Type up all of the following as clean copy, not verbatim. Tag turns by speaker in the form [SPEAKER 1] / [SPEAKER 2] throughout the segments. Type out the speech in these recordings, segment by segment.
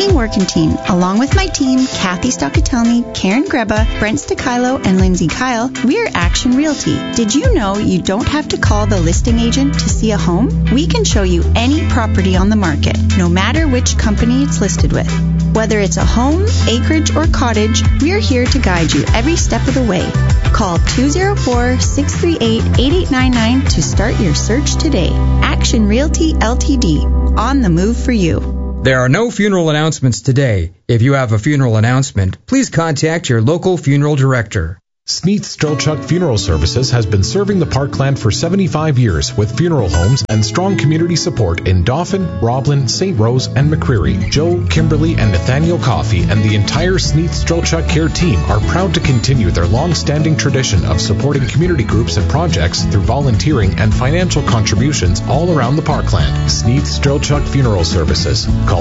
[SPEAKER 1] morning working team. Along with my team, Kathy Stockatelny, Karen Greba, Brent Stakilo, and Lindsay Kyle, we're Action Realty. Did you know you don't have to call the listing agent to see a home? We can show you any property on the market, no matter which company it's listed with. Whether it's a home, acreage, or cottage, we're here to guide you every step of the way. Call 204-638-8899 to start your search today. Action Realty Ltd. On the move for you.
[SPEAKER 2] There are no funeral announcements today. If you have a funeral announcement, please contact your local funeral director.
[SPEAKER 3] Sneath Strelchuk Funeral Services has been serving the Parkland for 75 years with funeral homes and strong community support in Dauphin, Roblin, St. Rose, and McCreary. Joe, Kimberly, and Nathaniel Coffey and the entire Sneath Strelchuk Care team are proud to continue their long-standing tradition of supporting community groups and projects through volunteering and financial contributions all around the Parkland. Sneath Strelchuk Funeral Services. Call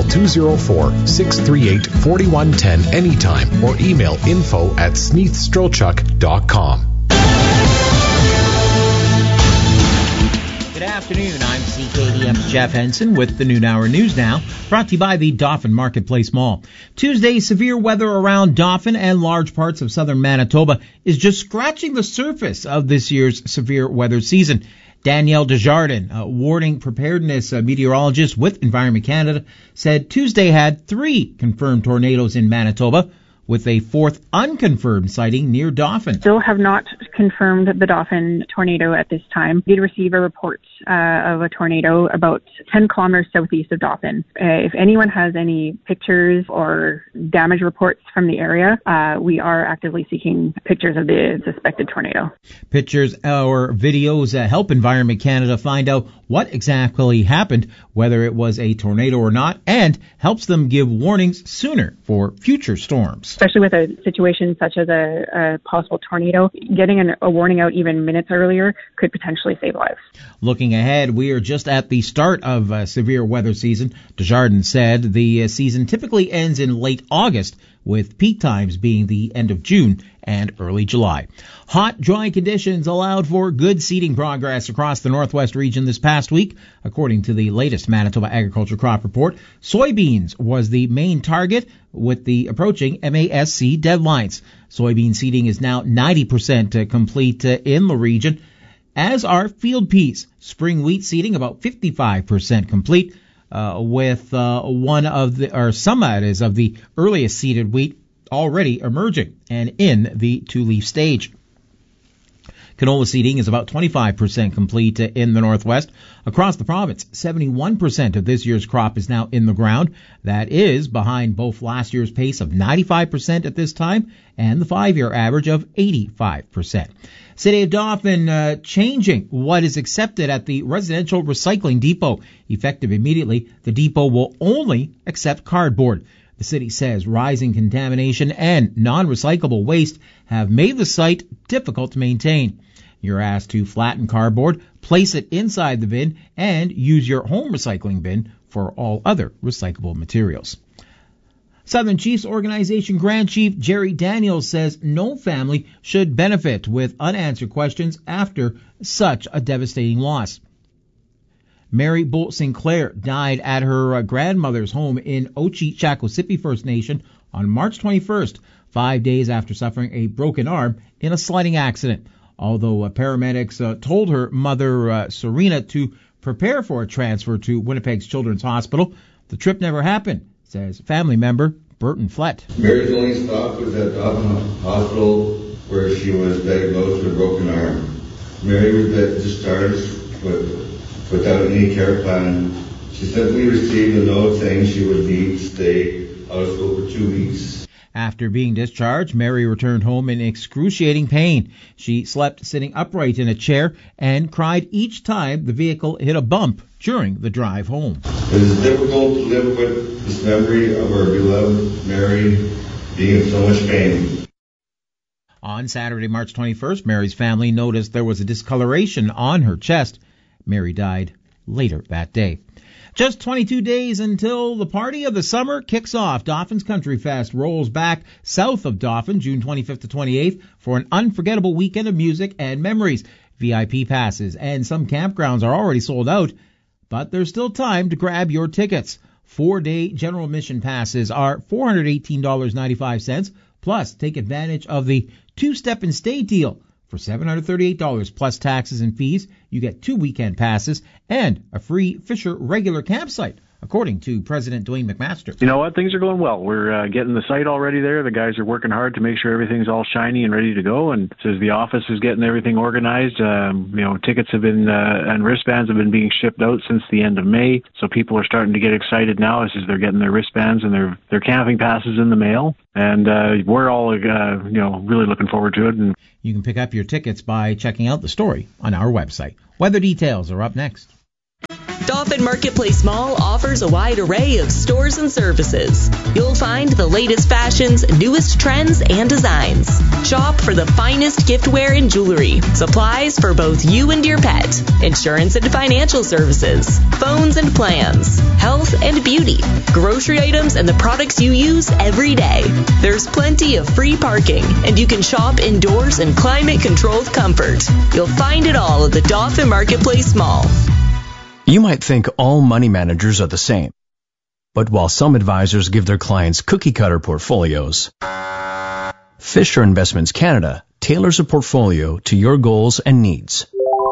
[SPEAKER 3] 204-638-4110 anytime or email info@sneathstrelchuk.com.
[SPEAKER 4] Good afternoon. I'm CKDM's Jeff Henson with the Noon Hour News Now, brought to you by the Dauphin Marketplace Mall. Tuesday, severe weather around Dauphin and large parts of southern Manitoba is just scratching the surface of this year's severe weather season. Danielle Desjardins, a warning preparedness meteorologist with Environment Canada, said Tuesday had 3 confirmed tornadoes in Manitoba, with a 4th unconfirmed sighting near Dauphin.
[SPEAKER 5] Still have not confirmed the Dauphin tornado at this time. We did receive a report of a tornado about 10 kilometers southeast of Dauphin. If anyone has any pictures or damage reports from the area, we are actively seeking pictures of the suspected tornado.
[SPEAKER 4] Pictures or videos help Environment Canada find out what exactly happened, whether it was a tornado or not, and helps them give warnings sooner for future storms.
[SPEAKER 5] Especially with a situation such as a possible tornado, getting a warning out even minutes earlier could potentially save lives.
[SPEAKER 4] Looking ahead, we are just at the start of severe weather season. Desjardins said the season typically ends in late August, with peak times being the end of June and early July. Hot, dry conditions allowed for good seeding progress across the Northwest region this past week. According to the latest Manitoba Agriculture Crop Report, soybeans was the main target with the approaching MASC deadlines. Soybean seeding is now 90% complete in the region, as are field peas. Spring wheat seeding about 55% complete, with some of the earliest seeded wheat already emerging and in the 2-leaf stage. Canola seeding is about 25% complete in the Northwest. Across the province, 71% of this year's crop is now in the ground. That is behind both last year's pace of 95% at this time and the 5-year average of 85%. City of Dauphin changing what is accepted at the residential recycling depot. Effective immediately, the depot will only accept cardboard. The city says rising contamination and non-recyclable waste have made the site difficult to maintain. You're asked to flatten cardboard, place it inside the bin, and use your home recycling bin for all other recyclable materials. Southern Chiefs Organization Grand Chief Jerry Daniels says no family should benefit with unanswered questions after such a devastating loss. Mary Bolt Sinclair died at her grandmother's home in Ochi-Chakosipi First Nation on March 21st, 5 days after suffering a broken arm in a sliding accident. Although paramedics told her mother, Serena, to prepare for a transfer to Winnipeg's Children's Hospital, the trip never happened, says family member Burton Flett.
[SPEAKER 6] Mary's only stop was at Dauphin Hospital, where she was diagnosed with a broken arm. Mary was discharged without any care plan. She simply received a note saying she would need to stay out of school for 2 weeks.
[SPEAKER 4] After being discharged, Mary returned home in excruciating pain. She slept sitting upright in a chair and cried each time the vehicle hit a bump during the drive home.
[SPEAKER 6] It is difficult to live with this memory of our beloved Mary being in so much pain.
[SPEAKER 4] On Saturday, March 21st, Mary's family noticed there was a discoloration on her chest. Mary died later that day. Just 22 days until the party of the summer kicks off. Dauphin's Country Fest rolls back south of Dauphin, June 25th to 28th, for an unforgettable weekend of music and memories. VIP passes and some campgrounds are already sold out, but there's still time to grab your tickets. 4-day general admission passes are $418.95. Plus, take advantage of the 2-step and stay deal. For $738 plus taxes and fees, you get 2 weekend passes and a free Fisher regular campsite, according to President Dwayne McMaster.
[SPEAKER 7] You know what? Things are going well. We're getting the site already there. The guys are working hard to make sure everything's all shiny and ready to go. And as the office is getting everything organized, tickets have been and wristbands have been being shipped out since the end of May. So people are starting to get excited now as they're getting their wristbands and their camping passes in the mail. And we're all really looking forward to it. And
[SPEAKER 4] you can pick up your tickets by checking out the story on our website. Weather details are up next.
[SPEAKER 8] Dauphin Marketplace Mall offers a wide array of stores and services. You'll find the latest fashions, newest trends, and designs. Shop for the finest giftware and jewelry, supplies for both you and your pet, insurance and financial services, phones and plans, health and beauty, grocery items, and the products you use every day. There's plenty of free parking, and you can shop indoors in climate-controlled comfort. You'll find it all at the Dauphin Marketplace Mall.
[SPEAKER 9] You might think all money managers are the same. But while some advisors give their clients cookie-cutter portfolios, Fisher Investments Canada tailors a portfolio to your goals and needs.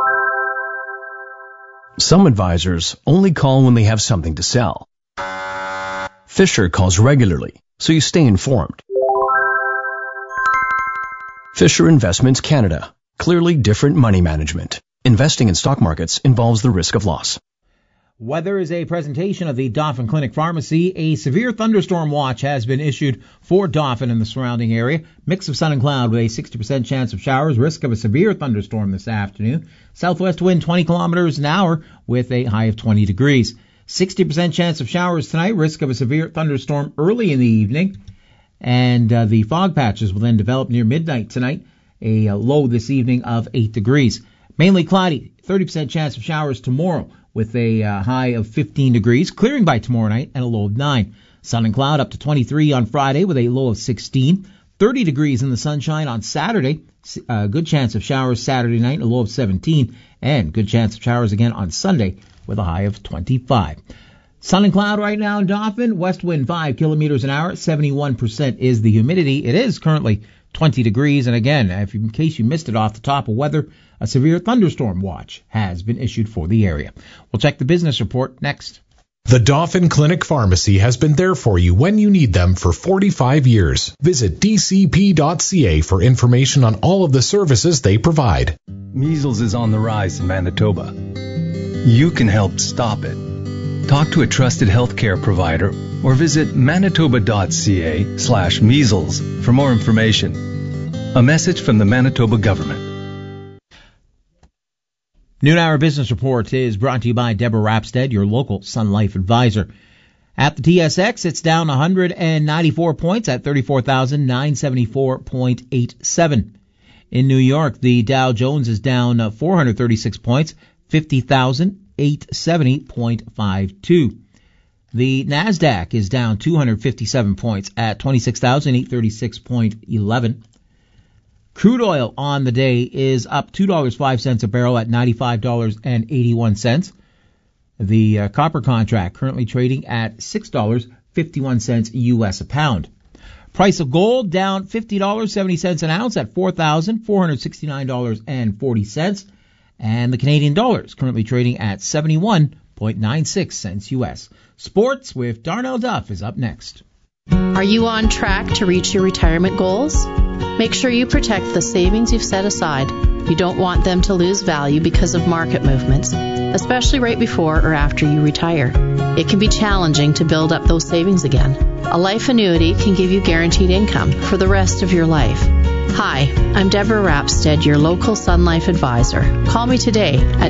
[SPEAKER 9] Some advisors only call when they have something to sell. Fisher calls regularly, so you stay informed. Fisher Investments Canada. Clearly different money management. Investing in stock markets involves the risk of loss.
[SPEAKER 4] Weather is a presentation of the Dauphin Clinic Pharmacy. A severe thunderstorm watch has been issued for Dauphin and the surrounding area. Mix of sun and cloud with a 60% chance of showers. Risk of a severe thunderstorm this afternoon. Southwest wind 20 kilometers an hour with a high of 20 degrees. 60% chance of showers tonight. Risk of a severe thunderstorm early in the evening. And the fog patches will then develop near midnight tonight. A low this evening of 8 degrees. Mainly cloudy, 30% chance of showers tomorrow with a high of 15 degrees, clearing by tomorrow night and a low of 9. Sun and cloud up to 23 on Friday with a low of 16. 30 degrees in the sunshine on Saturday. Good chance of showers Saturday night, a low of 17. And good chance of showers again on Sunday with a high of 25. Sun and cloud right now in Dauphin. West wind 5 kilometers an hour. 71% is the humidity. It is currently 20 degrees. And again, in case you missed it off the top of weather, a severe thunderstorm watch has been issued for the area. We'll check the business report next.
[SPEAKER 3] The Dauphin Clinic Pharmacy has been there for you when you need them for 45 years. Visit dcp.ca for information on all of the services they provide.
[SPEAKER 10] Measles is on the rise in Manitoba. You can help stop it. Talk to a trusted healthcare provider or visit manitoba.ca/measles for more information. A message from the Manitoba government.
[SPEAKER 4] Noon Hour Business Report is brought to you by Deborah Rapstead, your local Sun Life advisor. At the TSX, it's down 194 points at 34,974.87. In New York, the Dow Jones is down 436 points, 50,870.52. The NASDAQ is down 257 points at 26,836.11. Crude oil on the day is up $2.05 a barrel at $95.81. The copper contract currently trading at $6.51 U.S. a pound. Price of gold down $50.70 an ounce at $4,469.40. And the Canadian dollar is currently trading at 71.96 cents U.S. Sports with Darnell Duff is up next.
[SPEAKER 11] Are you on track to reach your retirement goals? Make sure you protect the savings you've set aside. You don't want them to lose value because of market movements, especially right before or after you retire. It can be challenging to build up those savings again. A life annuity can give you guaranteed income for the rest of your life. Hi, I'm Deborah Rapstead, your local Sun Life advisor. Call me today at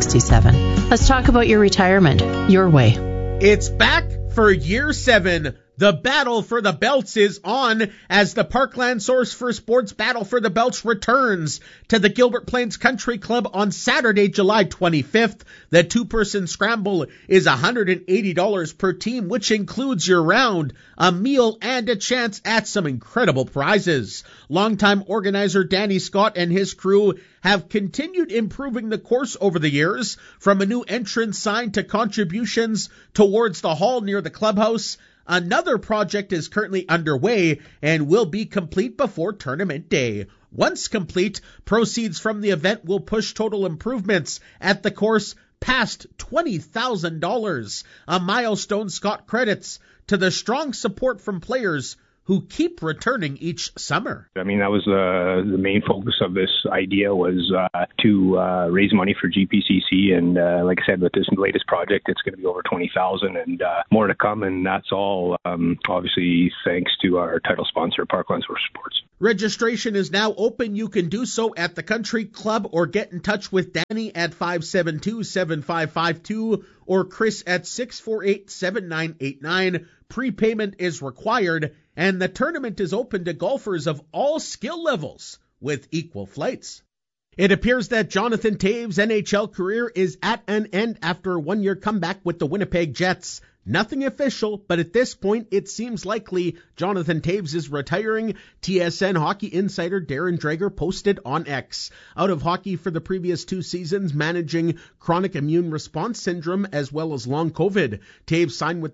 [SPEAKER 11] 204-734-2767. Let's talk about your retirement your way.
[SPEAKER 12] It's back for year 7
[SPEAKER 4] The battle for the belts is on as the Parkland Source for Sports Battle for the Belts returns to the Gilbert Plains Country Club on Saturday, July 25th. The two-person scramble is $180 per team, which includes your round, a meal, and a chance at some incredible prizes. Longtime organizer Danny Scott and his crew have continued improving the course over the years, from a new entrance sign to contributions towards the hall near the clubhouse. Another project is currently underway and will be complete before tournament day. Once complete, proceeds from the event will push total improvements at the course past $20,000, a milestone Scott credits to the strong support from players who keep returning each summer.
[SPEAKER 12] I mean, that was the main focus of this idea was to raise money for GPCC. And like I said, with this latest project, it's going to be over $20,000 and more to come. And that's all obviously thanks to our title sponsor, Parkland Source Sports.
[SPEAKER 4] Registration is now open. You can do so at the country club or get in touch with Danny at 572-7552 or Chris at 648-7989. Prepayment is required, and the tournament is open to golfers of all skill levels with equal flights. It appears that Jonathan Toews' NHL career is at an end after a one-year comeback with the Winnipeg Jets. Nothing official, but at this point, it seems likely Jonathan Toews is retiring. TSN hockey insider Darren Dreger posted on X. Out of hockey for the previous 2 seasons, managing chronic immune response syndrome as well as long COVID. Toews signed with